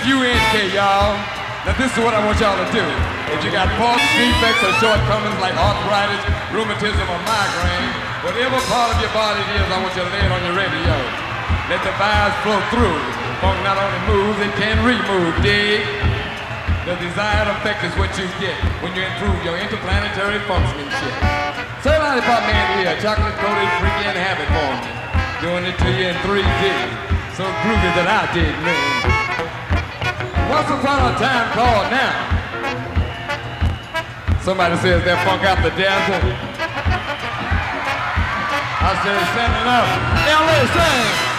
F-U-N-K, y'all. Now this is what I want y'all to do. If you got faults, defects, or shortcomings like arthritis, rheumatism, or migraine, whatever part of your body it is, I want you to lay it on your radio. Let the vibes flow through. Funk not only moves, it can remove, dig? The desired effect is what you get when you improve your interplanetary functionship. Say lollipop man here, chocolate coated freaky and habit for me. Doing it to you in 3D. So groovy that I dig, man. Once upon a time called now. Somebody says that funk out the desert. I said, send it up. LA, sing.